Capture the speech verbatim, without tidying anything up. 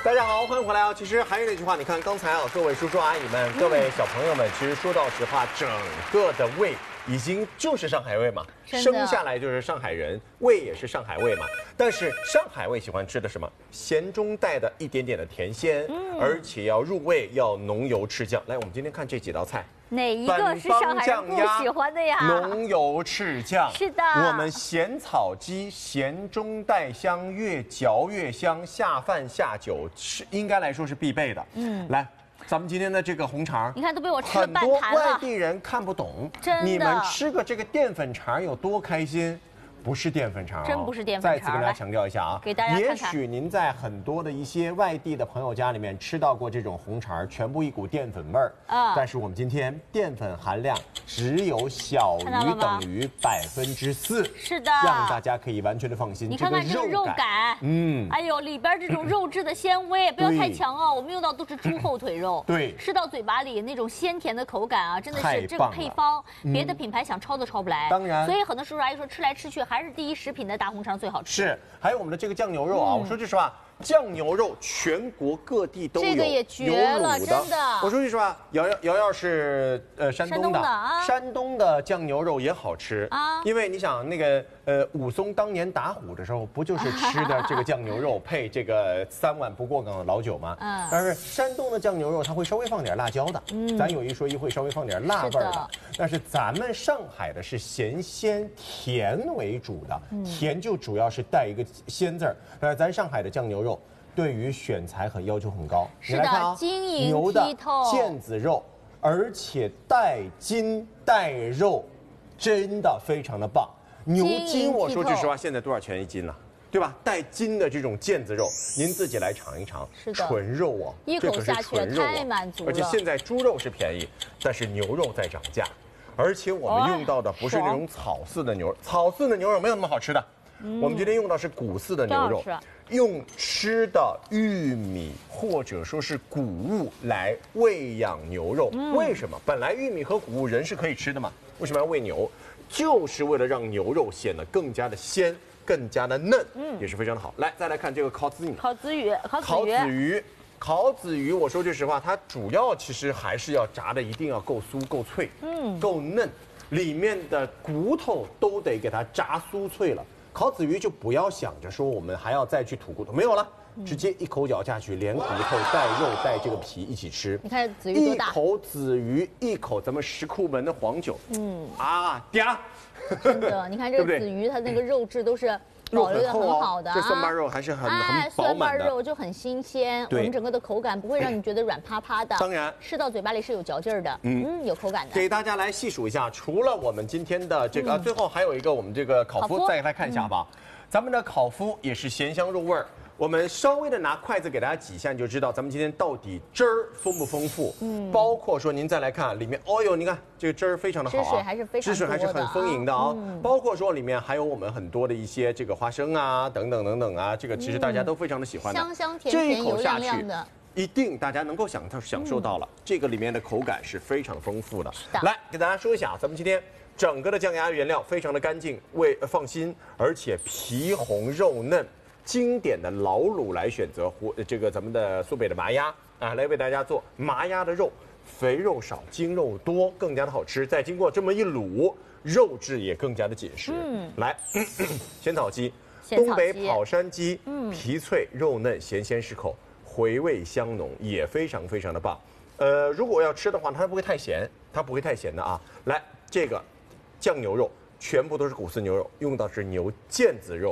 大家好，欢迎回来啊！其实还是那句话，你看刚才啊，各位叔叔阿姨们、各位小朋友们，其实说到实话，整个的胃已经就是上海味嘛，生下来就是上海人，胃也是上海味嘛。但是上海味喜欢吃的什么？咸中带的一点点的甜鲜，嗯、而且要入味，要浓油赤酱。来，我们今天看这几道菜。 哪一个是上海人不喜欢的呀？ 浓油赤酱。 是的， 我们咸草鸡咸中带香，越嚼越香，下饭下酒是应该来说是必备的。嗯，来，咱们今天的这个红肠， 你看都被我吃了半盘了。 很多外地人看不懂， 真的。 你们吃个这个淀粉肠有多开心？ 不是淀粉肠、哦， 真不是淀粉肠。 再次跟大家强调一下啊， 给大家看看。 也许您在很多的一些外地的朋友家里面吃到过这种红肠，全部一股淀粉味儿啊。但是我们今天淀粉含量只有小于等于百分之四， 是的， 让大家可以完全的放心。 你看看这个肉感，嗯，哎呦，里边这种肉质的纤维不要太强哦。我们用到都是猪后腿肉， 对， 吃到嘴巴里那种鲜甜的口感啊，真的是这个配方，别的品牌想抄都抄不来。 当然， 所以很多叔叔阿姨说吃来吃去。 还是第一食品的大红肠最好吃。 是，还有我们的这个酱牛肉啊，嗯、我说句实话，酱牛肉全国各地都有， 这个也绝了，真的。 我说句实话，瑶瑶瑶瑶是呃山东的，山东的, 啊、山东的酱牛肉也好吃啊，因为你想那个呃武松当年打虎的时候，不就是吃的这个酱牛肉配这个三碗不过岗的老酒吗？嗯，但是山东的酱牛肉它会稍微放点辣椒的，嗯，咱有一说一会稍微放点辣味儿的，但是咱们上海的是咸鲜甜为主。 主的甜就主要是带一个鲜字儿，但是咱上海的酱牛肉对于选材很要求很高。 是的，啊、晶莹牛的剔透腱子肉，而且带筋带肉，真的非常的棒。牛筋，我说句实话，现在多少钱一斤呢？对吧？带筋的这种腱子肉，您自己来尝一尝， 是的， 纯肉哦， 一口下去太满足了。 而且现在猪肉是便宜，但是牛肉在涨价。 而且我们用到的不是那种草饲的牛肉，草饲的牛肉没有那么好吃的。嗯、我们今天用到是谷饲的牛肉，用吃的玉米或者说是谷物来喂养牛肉。嗯、为什么？本来玉米和谷物人是可以吃的嘛，为什么要喂牛？就是为了让牛肉显得更加的鲜、更加的嫩，嗯，也是非常的好。来，再来看这个烤子鱼， 烤子鱼， 烤子鱼。 烤子鱼，我说句实话，它主要其实还是要炸的一定要够酥、够脆，嗯，够嫩，里面的骨头都得给它炸酥脆了。烤子鱼就不要想着说我们还要再去吐骨头，没有了，嗯、直接一口咬下去，连骨头带肉带这个皮一起吃。 你看子鱼多大？ 一口子鱼，一口咱们石库门的黄酒，嗯啊嗲， 真的，你看这个子鱼，它那个肉质都是。 保留的很好的、啊， 这蒜瓣肉还是很、哎、很饱满的， 蒜瓣肉就很新鲜，我们整个的口感不会让你觉得软趴趴的。 当然， 吃到嘴巴里是有嚼劲儿的，嗯嗯，有口感的。 给大家来细数一下，除了我们今天的这个，嗯、最后还有一个我们这个烤麸，再给大家看一下好不好？嗯、咱们的烤麸也是咸香肉味儿。 我们稍微的拿筷子给大家挤一下，你就知道咱们今天到底汁儿丰不丰富。嗯，包括说您再来看里面，哦呦，你看这个汁儿非常的好啊， 汁水还是非常汁水还是很丰盈的啊。嗯、包括说里面还有我们很多的一些这个花生啊，等等等等啊，这个其实大家都非常的喜欢的。 香香甜甜油亮亮的， 一定大家能够享享受到了、嗯、这个里面的口感是非常丰富的。来给大家说一下，咱们今天。 整个的酱鸭原料非常的干净，味放心，而且皮红肉嫩，经典的老卤来选择湖这个咱们的苏北的麻鸭啊，来为大家做麻鸭的肉，肥肉少，筋肉多，更加的好吃。再经过这么一卤，肉质也更加的紧实。嗯，来，咳咳咸草鸡，东北跑山鸡，嗯，皮脆肉嫩，咸鲜适口，回味香浓，也非常非常的棒。呃，如果要吃的话，它不会太咸，它不会太咸的啊。来，这个。 酱牛肉全部都是谷饲牛肉，用到是牛腱子肉。